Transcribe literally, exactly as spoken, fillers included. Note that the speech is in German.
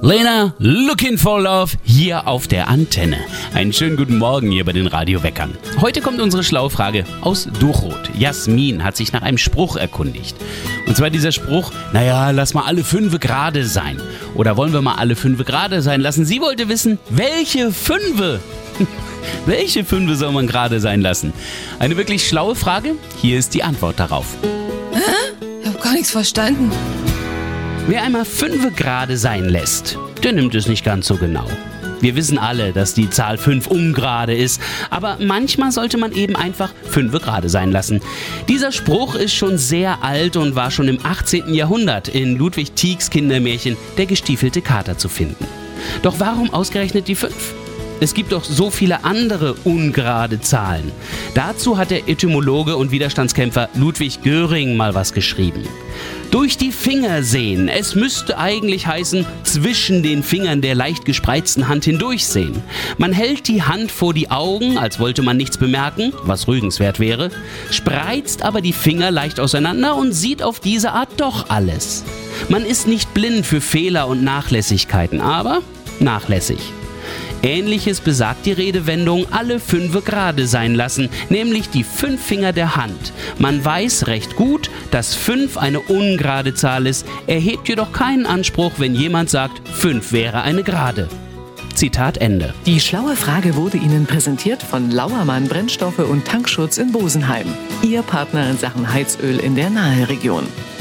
Lena, Looking for Love, hier auf der Antenne. Einen schönen guten Morgen hier bei den Radioweckern. Heute kommt unsere Schlaufrage aus Duchrot. Jasmin hat sich nach einem Spruch erkundigt. Und zwar dieser Spruch, naja, lass mal alle Fünfe gerade sein. Oder wollen wir mal alle Fünfe gerade sein lassen? Sie wollte wissen, welche Fünfe? Welche Fünfe soll man gerade sein lassen? Eine wirklich schlaue Frage? Hier ist die Antwort darauf. Hä? Ich hab gar nichts verstanden. Wer einmal Fünfe gerade sein lässt, der nimmt es nicht ganz so genau. Wir wissen alle, dass die Zahl fünf ungerade ist, aber manchmal sollte man eben einfach Fünfe gerade sein lassen. Dieser Spruch ist schon sehr alt und war schon im achtzehnten Jahrhundert in Ludwig Tieks Kindermärchen Der gestiefelte Kater zu finden. Doch warum ausgerechnet die fünf? Es gibt doch so viele andere ungerade Zahlen. Dazu hat der Etymologe und Widerstandskämpfer Ludwig Göring mal was geschrieben. Durch die Finger sehen. Es müsste eigentlich heißen, zwischen den Fingern der leicht gespreizten Hand hindurchsehen. Man hält die Hand vor die Augen, als wollte man nichts bemerken, was rügenswert wäre, spreizt aber die Finger leicht auseinander und sieht auf diese Art doch alles. Man ist nicht blind für Fehler und Nachlässigkeiten, aber nachlässig. Ähnliches besagt die Redewendung alle Fünfe gerade sein lassen, nämlich die fünf Finger der Hand. Man weiß recht gut, dass fünf eine ungerade Zahl ist, erhebt jedoch keinen Anspruch, wenn jemand sagt, fünf wäre eine gerade. Zitat Ende. Die schlaue Frage wurde Ihnen präsentiert von Lauermann Brennstoffe und Tankschutz in Bosenheim. Ihr Partner in Sachen Heizöl in der Nahe Region.